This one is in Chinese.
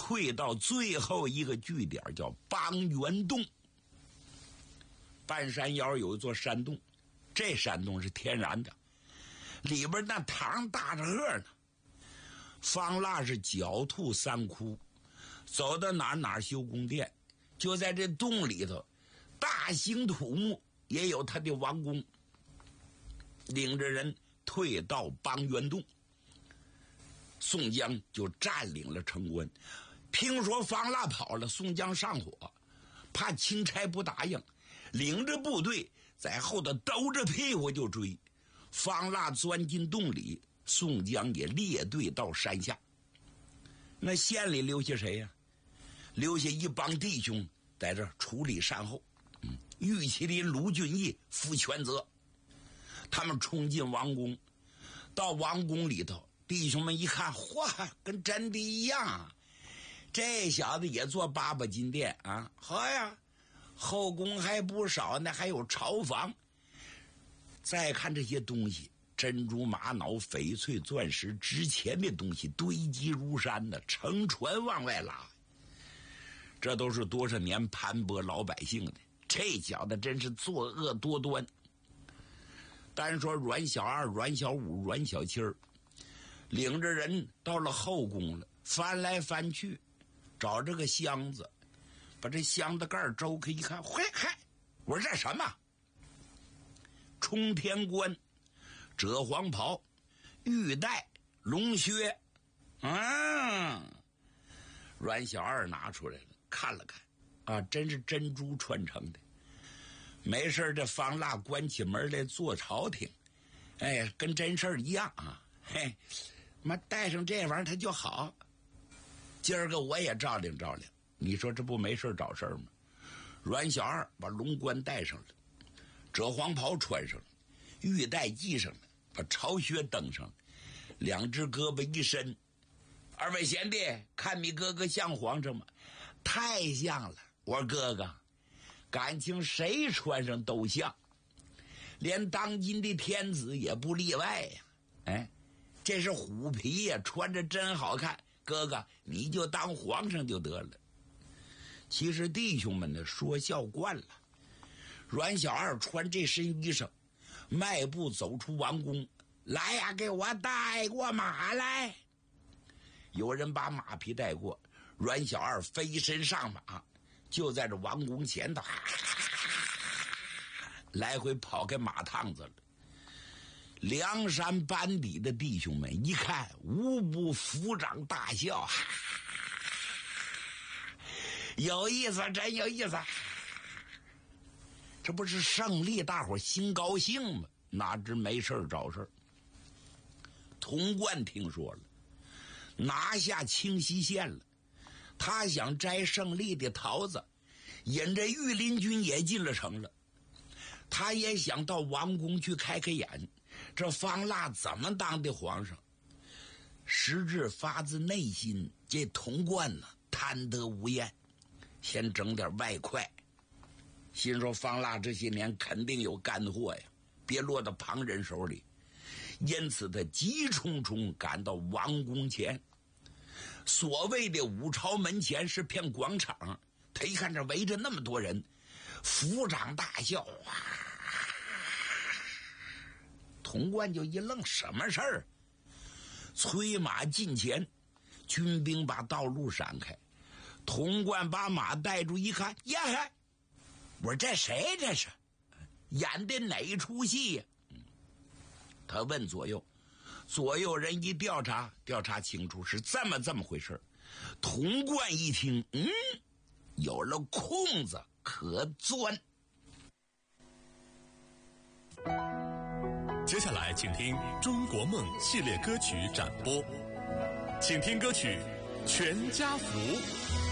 退到最后一个据点，叫邦源洞。半山腰有一座山洞，这山洞是天然的，里边那塘大着个呢。方腊是狡兔三窟，走到哪修宫殿，就在这洞里头大兴土木，也有他的王宫。领着人退到邦源洞，宋江就占领了城关。听说方腊跑了，宋江上火，怕钦差不答应，领着部队在后头兜着屁股就追。方腊钻进洞里，宋江也列队到山下。那县里留下谁呀？留下一帮弟兄在这处理善后。玉麒麟、卢俊义负全责。他们冲进王宫，到王宫里头，弟兄们一看，嚯，跟真的一样啊！这小子也做8把金殿啊，好呀，后宫还不少呢，还有朝房。再看这些东西，珍珠、玛瑙、翡翠、钻石，值钱的东西堆积如山的，乘船往外拉。这都是多少年盘剥老百姓的，这小子真是作恶多端。单说阮小二、阮小五、阮小七儿，领着人到了后宫了，翻来翻去，找这个箱子，把这箱子盖周开一看，嗨，我说这什么？冲天冠、赭黄袍、玉带、龙靴，阮小二拿出来了，看了看，啊，真是珍珠穿成的。没事，这方腊关起门来做朝廷，哎，跟真事儿一样啊！嘿，妈带上这玩意儿他就好。今儿个我也照亮照亮，你说这不没事找事儿吗？阮小二把龙冠戴上了，赭黄袍穿上了，玉带系上了，把朝靴登上了，两只胳膊一伸。二位贤弟，看你哥哥像皇上吗？太像了。我说哥哥，感情谁穿上都像，连当今的天子也不例外呀。哎，这是虎皮呀，穿着真好看。哥哥，你就当皇上就得了。其实弟兄们呢，说笑惯了。阮小二穿这身衣裳，迈步走出王宫，来呀，给我带过马来。有人把马匹带过，阮小二飞身上马，就在这王宫前头，来回跑开马趟子了。梁山班底的弟兄们一看，无不抚掌大笑，有意思，真有意思。这不是胜利，大伙心高兴吗？哪知没事找事。童贯听说了，拿下清溪县了，他想摘胜利的桃子，引着御林军也进了城了。他也想到王宫去开开眼，这方腊怎么当的皇上？实质发自内心，这童贯呢，贪得无厌，先整点外快，心说方腊这些年肯定有干货呀，别落到旁人手里。因此他急冲冲赶到王宫前。所谓的五朝门前是片广场，他一看这围着那么多人，抚掌大笑。童贯就一愣，什么事儿？催马近前，军兵把道路闪开。童贯把马带住一看，呀，我说这谁这是？演的哪出戏呀？他问左右，左右人一调查清楚是这么回事。童贯一听，有了空子可钻。 接下来请听中国梦系列歌曲展播，请听歌曲《全家福》。